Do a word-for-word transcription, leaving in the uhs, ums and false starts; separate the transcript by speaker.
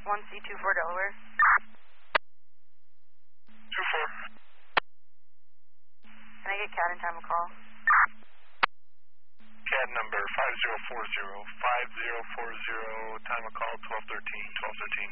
Speaker 1: one C two four Delaware.
Speaker 2: two four.
Speaker 1: Can I get C A D and time of call?
Speaker 2: C A D number five zero four zero, five zero four zero, time of call twelve thirteen, twelve thirteen.